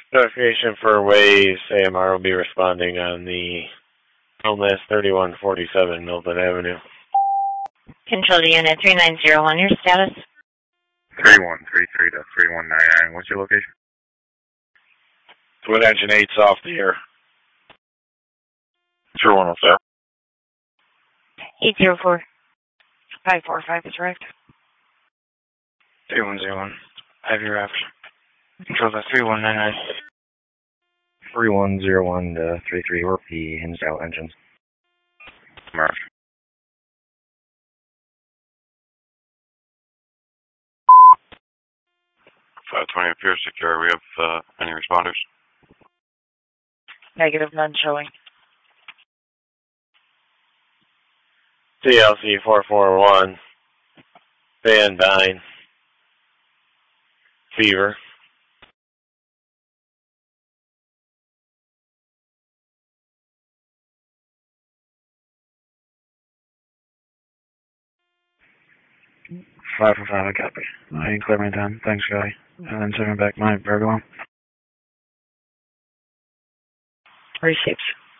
Notification for Waves. AMR will be responding on the LNS 3147 Milton Avenue. Control unit 3901, your status? 3133-3199. What's your location? Twin engine 8's off the air. 0107. 804. 545 is direct. 3101. Have your after. Control the 3199. 3101-33 or P, hinged out engines. Mark. 520 appears secure. We have any responders? Negative, none showing. TLC 441. Van Dyne. Fever. Five for 5, I copy. I ain't clear my time. Thanks, Scotty. And then send me back my Virgo. Received.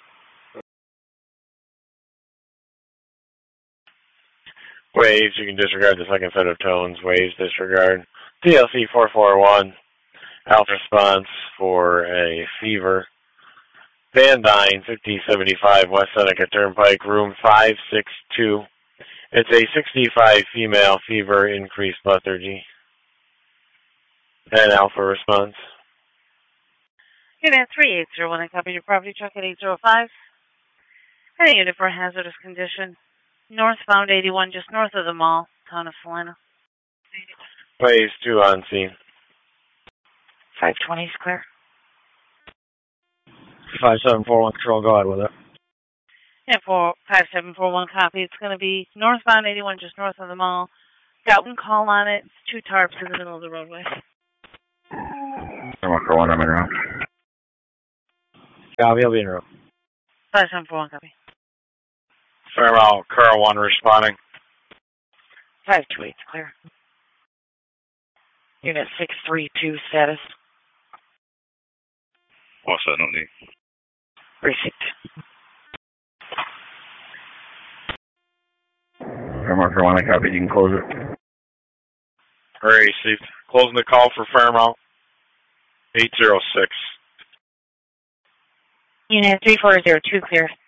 Waves, you can disregard the second set of tones. Waves, disregard. TLC 441. Alpha response for a fever. Van Dyne, 5075 West Seneca Turnpike, room 562. It's a 65 female fever, increased lethargy. And alpha response. Unit 3801, I copy your property truck at 805. Heading unit for hazardous condition. Northbound 81, just north of the mall, town of Salina. Waves 2 on scene. 520 is clear. 5741 control, go ahead with it. Yeah, 5741 copy. It's going to be northbound 81, just north of the mall. Got one call on it. It's 2 tarps in the middle of the roadway. I'm in route. Copy, I'll be in route. 5741 copy. Fairmount, Carl 1 responding. 528 is clear. Unit 632 status. What's that? No need. Received. Fairmount, Carl 1, I copy. You can close it. Received. Closing the call for Fairmount. 806. Unit 3402 clear.